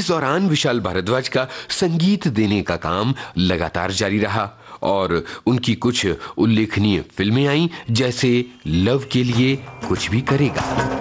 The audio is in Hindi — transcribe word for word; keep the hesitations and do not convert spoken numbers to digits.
इस दौरान विशाल भारद्वाज का संगीत देने का काम लगातार जारी रहा और उनकी कुछ उल्लेखनीय फिल्में आईं, जैसे लव के लिए कुछ भी करेगा।